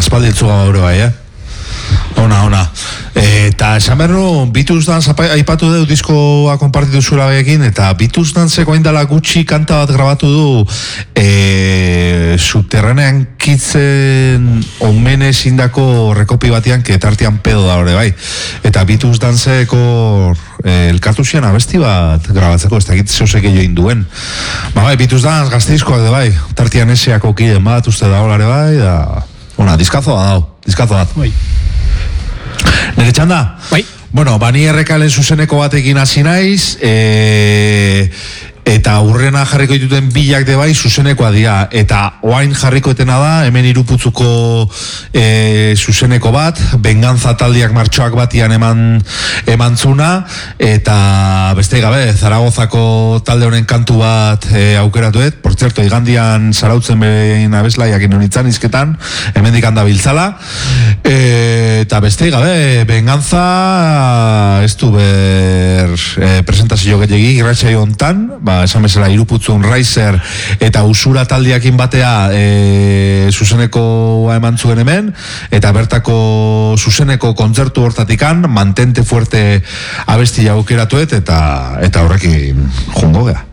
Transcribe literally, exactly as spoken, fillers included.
aspalditzu gaur bai, eh? Ona, ona. Eta esan berro, Beatles Dance aipatu du diskoa konpartitu zura behekin, eta Beatles Danceko indala gutxi kanta bat grabatu du e, Subterranean Kidsen omenez indako rekopi batian, ketartian pedo da hori bai. Eta Beatles Danceko e, elkartu zian abesti bat grabatzeko, ez da egit zeusek join duen. Ba bai, Beatles Dance gazteizkoak de bai, tartian eseako kiden bat uste da holare bai, da... Ona, diskazo da dau, diskazo bat. Bai. Nere txanda? Bai. Bueno, bani errekalen zuzeneko batekin hasi naiz, e, eta urrena jarriko dituten bilak de bai zuzenekoa dira, eta oain jarriko etena da, hemen iruputzuko e, zuzeneko bat, Benganza taldiak martxoak batian eman emantzuna, eta beste gabe, Zaragozako talde honen kantu bat e, aukeratuet, por cierto, igandian zarautzen behin abeslaiak inonitzan izketan, hemen dikan da biltzala, e, eta beste gabe, Benganza ez du ber e, presentazio gehiagik, irratxai hontan, ba, esan bezala iruputzun Riser eta Usura taldiakin batea e, zuzenekoa eman zuen hemen, eta bertako zuzeneko kontzertu hortatikan Mantente Fuerte abesti aukeratuet, eta eta horrekin jungo gea.